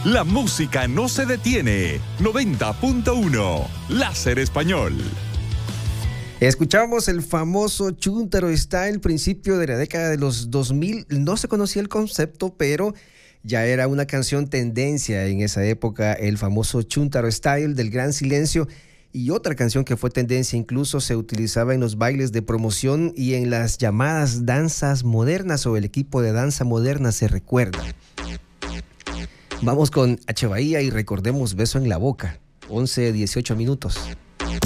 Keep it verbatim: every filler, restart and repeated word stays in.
La música no se detiene. noventa punto uno. Láser Español. Escuchamos el famoso Chuntaro Style, principio de la década de los dos mil. No se conocía el concepto, pero ya era una canción tendencia en esa época, el famoso Chuntaro Style del Gran Silencio. Y otra canción que fue tendencia, incluso se utilizaba en los bailes de promoción y en las llamadas danzas modernas o el equipo de danza moderna, se recuerda. Vamos con H. Bahía y recordemos Beso en la Boca, once dieciocho minutos.